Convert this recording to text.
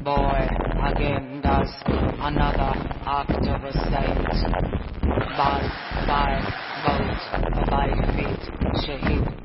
boy again does another act of a saint. By boat, by feet, shaheed.